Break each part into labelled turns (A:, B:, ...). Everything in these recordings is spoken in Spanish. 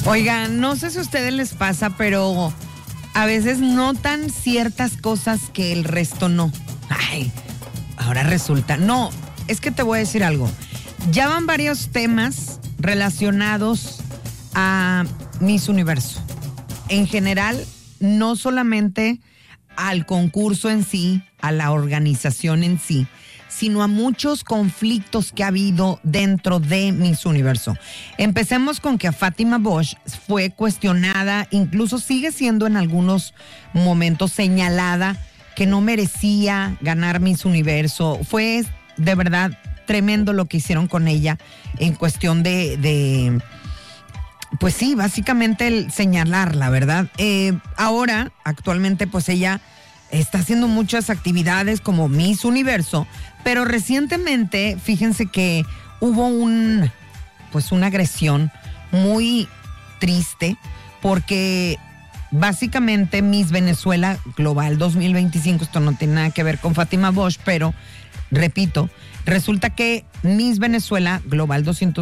A: Oigan, no sé si a ustedes les pasa, pero a veces notan ciertas cosas que el resto no. Ay, ahora resulta. No, es que te voy a decir algo. Ya van varios temas relacionados a Miss Universo. En general, no solamente al concurso en sí, a la organización en sí, sino a muchos conflictos que ha habido dentro de Miss Universo. Empecemos con que a Fátima Bosch fue cuestionada, incluso sigue siendo en algunos momentos señalada que no merecía ganar Miss Universo. Fue de verdad tremendo lo que hicieron con ella en cuestión de pues sí, básicamente el señalarla, ¿verdad? Ahora, actualmente, pues ella está haciendo muchas actividades como Miss Universo, pero recientemente, fíjense que hubo una agresión muy triste, porque básicamente Miss Venezuela Global 2025, esto no tiene nada que ver con Fátima Bosch, pero repito, resulta que Miss Venezuela Global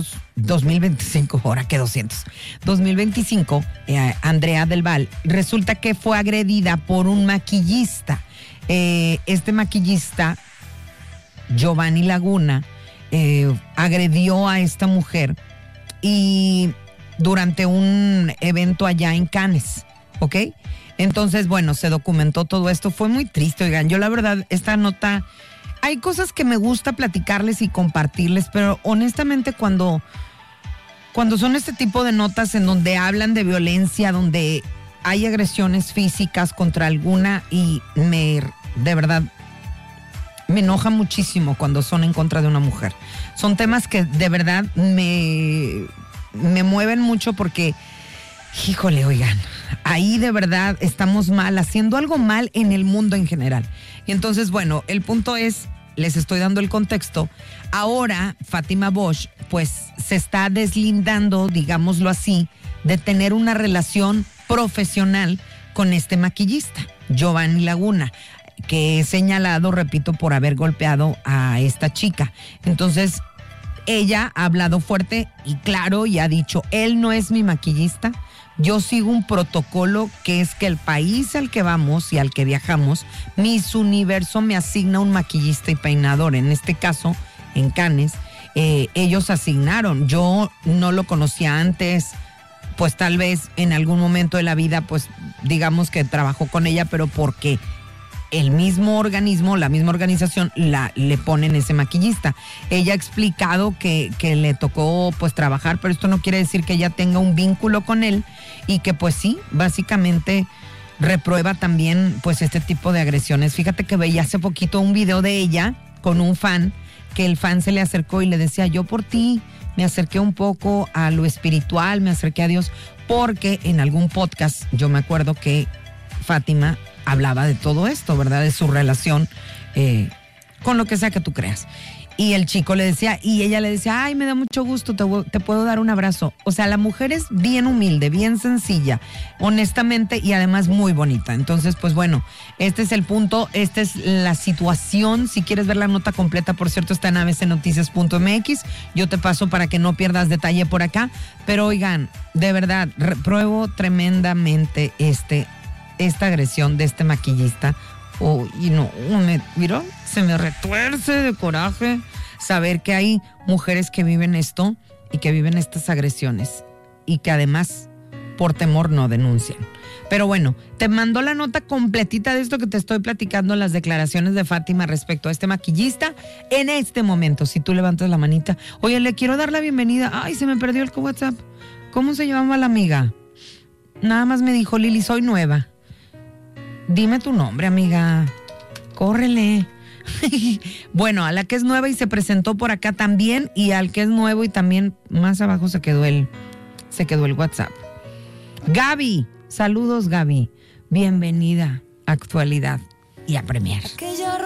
A: 2025, ahora que 2025, Andrea del Val, resulta que fue agredida por un maquillista. Este maquillista, Giovanni Laguna, agredió a esta mujer y durante un evento allá en Cannes, ¿ok? Entonces, bueno, se documentó todo esto. Fue muy triste, oigan. Yo la verdad, esta nota... Hay cosas que me gusta platicarles y compartirles, pero honestamente cuando son este tipo de notas en donde hablan de violencia, donde hay agresiones físicas contra alguna, y de verdad me enoja muchísimo cuando son en contra de una mujer. Son temas que de verdad me mueven mucho porque, híjole, oigan, ahí de verdad estamos mal, haciendo algo mal en el mundo en general. Y entonces, bueno, el punto es, les estoy dando el contexto. Ahora, Fátima Bosch, pues, se está deslindando, digámoslo así, de tener una relación profesional con este maquillista, Giovanni Laguna, que es señalado, repito, por haber golpeado a esta chica. Entonces, ella ha hablado fuerte y claro y ha dicho, él no es mi maquillista. Yo sigo un protocolo que es que el país al que vamos y al que viajamos, Miss Universo me asigna un maquillista y peinador. En este caso, en Cannes, ellos asignaron. Yo no lo conocía antes, pues tal vez en algún momento de la vida, pues digamos que trabajó con ella, pero porque el mismo organismo, la misma organización le ponen ese maquillista. Ella ha explicado que le tocó pues trabajar, pero esto no quiere decir que ella tenga un vínculo con él y que pues sí, básicamente reprueba también pues este tipo de agresiones. Fíjate que veía hace poquito un video de ella con un fan, que el fan se le acercó y le decía, yo por ti me acerqué un poco a lo espiritual, me acerqué a Dios, porque en algún podcast yo me acuerdo que Fátima hablaba de todo esto, ¿verdad? De su relación con lo que sea que tú creas. Y el chico le decía, y ella le decía, ay, me da mucho gusto, te puedo dar un abrazo. O sea, la mujer es bien humilde, bien sencilla, honestamente, y además muy bonita. Entonces, pues bueno, este es el punto, esta es la situación. Si quieres ver la nota completa, por cierto, está en abcnoticias.mx. Yo te paso para que no pierdas detalle por acá. Pero oigan, de verdad, repruebo tremendamente esta agresión de este maquillista. Se me retuerce de coraje saber que hay mujeres que viven esto y que viven estas agresiones y que además por temor no denuncian. Pero bueno, te mando la nota completita de esto que te estoy platicando, las declaraciones de Fátima respecto a este maquillista. En este momento, si tú levantas la manita, oye, le quiero dar la bienvenida. Ay, se me perdió el WhatsApp. ¿Cómo se llamaba la amiga? Nada más me dijo, Lili, soy nueva. Dime tu nombre, amiga. Córrele. Bueno, a la que es nueva y se presentó por acá también, y al que es nuevo y también más abajo se quedó el WhatsApp. Gaby, saludos, Gaby. Bienvenida a Actualidad y a Premier.